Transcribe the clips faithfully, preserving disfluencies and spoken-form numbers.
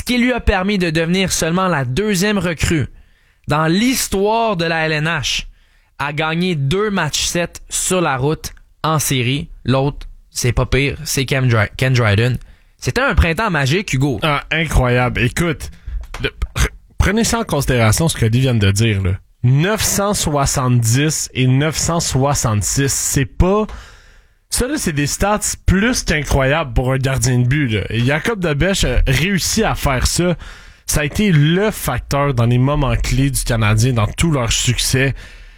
qui lui a permis de devenir seulement la deuxième recrue dans l'histoire de la L N H à gagner deux matchs sept sur la route en série. L'autre, c'est pas pire, c'est Ken, Dry- Ken Dryden. C'était un printemps magique, Hugo. Ah, incroyable. Écoute, le, prenez ça en considération ce que Lee vient de dire, là. neuf cent soixante-dix et neuf cent soixante-six, c'est pas... Ça, là, c'est des stats plus qu'incroyables pour un gardien de but, là. Et Jacob Debèche a réussi à faire ça. Ça a été le facteur dans les moments clés du Canadien, dans tout leur succès.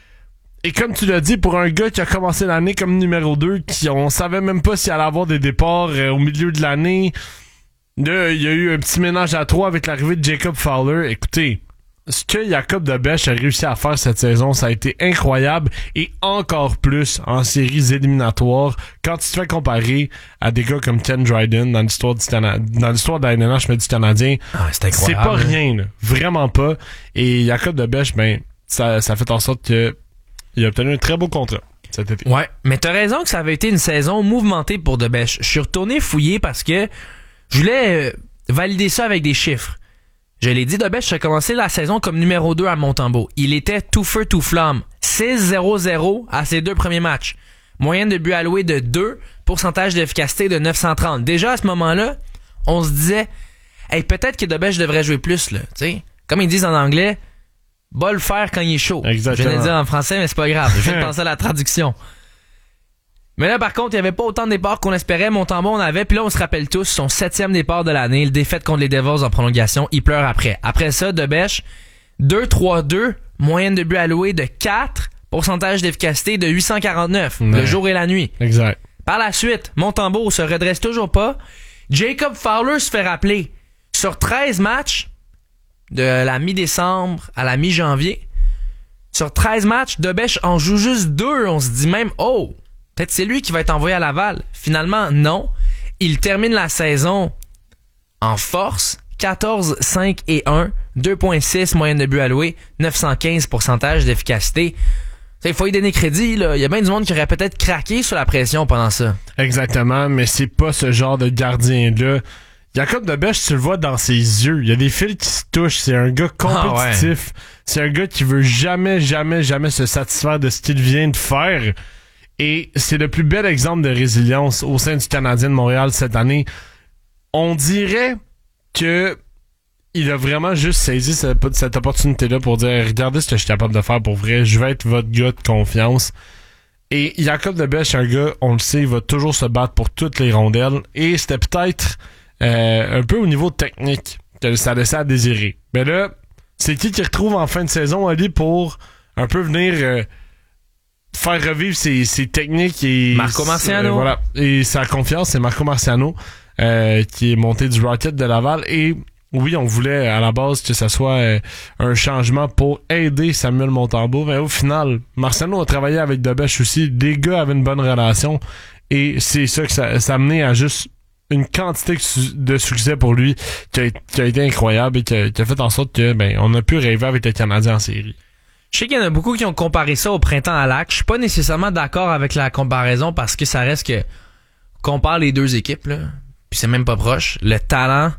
Et comme tu l'as dit, pour un gars qui a commencé l'année comme numéro deux, qui on savait même pas s'il allait avoir des départs euh, au milieu de l'année, là, il y a eu un petit ménage à trois avec l'arrivée de Jacob Fowler. Écoutez, ce que Jacob Debèche a réussi à faire cette saison, ça a été incroyable, et encore plus en séries éliminatoires quand tu te fais comparer à des gars comme Ken Dryden dans l'histoire du Cana- dans l'histoire de la N H, mais du Canadien. Ah, c'est incroyable. C'est pas rien, là. Vraiment pas. Et Jacob Debèche, ben, ça, ça fait en sorte que il a obtenu un très beau contrat cet été. Ouais, mais t'as raison que ça avait été une saison mouvementée pour Debèche. Je suis retourné fouiller parce que je voulais euh, valider ça avec des chiffres. Je l'ai dit, Debèche a commencé la saison comme numéro deux à Montembeault. Il était tout feu, tout flamme. six zéro zéro à ses deux premiers matchs. Moyenne de buts alloués de deux, pourcentage d'efficacité de neuf cent trente. Déjà à ce moment-là, on se disait, hey, peut-être que Debèche devrait jouer plus, là. T'sais, comme ils disent en anglais, bas le faire quand il est chaud. Exactement. Je viens de dire en français, mais c'est pas grave. Je viens de penser à la traduction. Mais là, par contre, il n'y avait pas autant de départs qu'on espérait. Montembeault, on avait. Puis là, on se rappelle tous, son septième départ de l'année, le défaite contre les Devils en prolongation. Il pleure après. Après ça, Debèche, deux trois deux, moyenne de buts alloués de quatre, pourcentage d'efficacité de huit cent quarante-neuf, ouais. Le jour et la nuit. Exact. Par la suite, Montembeault se redresse toujours pas. Jacob Fowler se fait rappeler. Sur treize matchs, de la mi-décembre à la mi-janvier, sur treize matchs, Debèche en joue juste deux. On se dit même, oh, peut-être c'est lui qui va être envoyé à Laval. Finalement, non. Il termine la saison en force. quatorze cinq et un, deux virgule six moyenne de buts alloués, neuf cent quinze pourcentage d'efficacité. Il faut y donner crédit, là. Il y a bien du monde qui aurait peut-être craqué sous la pression pendant ça. Exactement, mais c'est pas ce genre de gardien-là. Jacob Debèche, tu le vois dans ses yeux. Il y a des fils qui se touchent. C'est un gars compétitif. Ah ouais. C'est un gars qui veut jamais, jamais, jamais se satisfaire de ce qu'il vient de faire. Et c'est le plus bel exemple de résilience au sein du Canadien de Montréal cette année. On dirait que il a vraiment juste saisi cette, cette opportunité-là pour dire, regardez ce que je suis capable de faire pour vrai. Je vais être votre gars de confiance. Et Jacob Debèche, un gars, on le sait, il va toujours se battre pour toutes les rondelles. Et c'était peut-être euh, un peu au niveau technique que ça laissait à désirer. Mais là, c'est qui qui retrouve en fin de saison, Ali, pour un peu venir euh, faire revivre ses, ses techniques et Marco Marciano. Euh, voilà. Et sa confiance, c'est Marco Marciano euh, qui est monté du Rocket de Laval. Et oui, on voulait à la base que ça soit euh, un changement pour aider Samuel Montembeault, mais au final, Marciano a travaillé avec Debèche aussi. Les gars avaient une bonne relation et c'est ça que ça, ça a mené à juste une quantité de succès pour lui qui a, qui a été incroyable et qui a, qui a fait en sorte que ben on a pu rêver avec les Canadiens en série. Je sais qu'il y en a beaucoup qui ont comparé ça au printemps à Lac. Je suis pas nécessairement d'accord avec la comparaison parce que ça reste que compare les deux équipes, là, puis c'est même pas proche. Le talent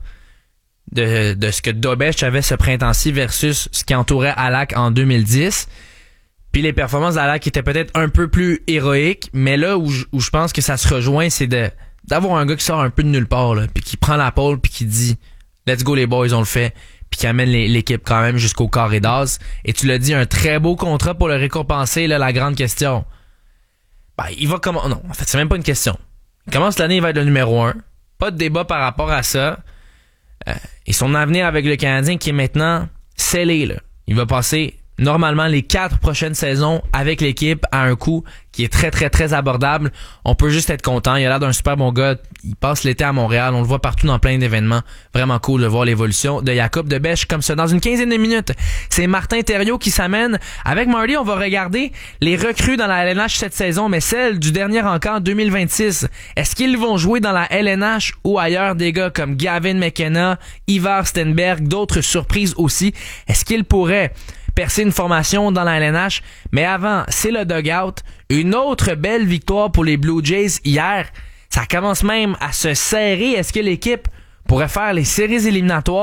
de, de ce que Debèche avait ce printemps-ci versus ce qui entourait Alak en deux mille dix. Puis les performances d'Alak étaient peut-être un peu plus héroïques, mais là où je, où je pense que ça se rejoint, c'est de d'avoir un gars qui sort un peu de nulle part, là, puis qui prend la pole, puis qui dit « Let's go les boys, on le fait », puis qui amène les, l'équipe quand même jusqu'au carré d'as. Et tu l'as dit, un très beau contrat pour le récompenser, là, la grande question. Ben, il va comment... Non, en fait, c'est même pas une question. Il commence l'année, il va être le numéro un. Pas de débat par rapport à ça. Euh, et son avenir avec le Canadien qui est maintenant scellé, là. Il va passer normalement les quatre prochaines saisons avec l'équipe à un coût qui est très très très abordable. On peut juste être content. Il a l'air d'un super bon gars. Il passe l'été à Montréal. On le voit partout dans plein d'événements. Vraiment cool de voir l'évolution de Jacob Debèche comme ça. Dans une quinzaine de minutes, c'est Martin Thériault qui s'amène. Avec Marty, on va regarder les recrues dans la L N H cette saison, mais celle du dernier encamp deux mille vingt-six. Est-ce qu'ils vont jouer dans la L N H ou ailleurs? Des gars comme Gavin McKenna, Ivar Stenberg, d'autres surprises aussi. Est-ce qu'ils pourraient percer une formation dans la L N H? Mais avant, c'est le dugout. Une autre belle victoire pour les Blue Jays hier. Ça commence même à se serrer. Est-ce que l'équipe pourrait faire les séries éliminatoires?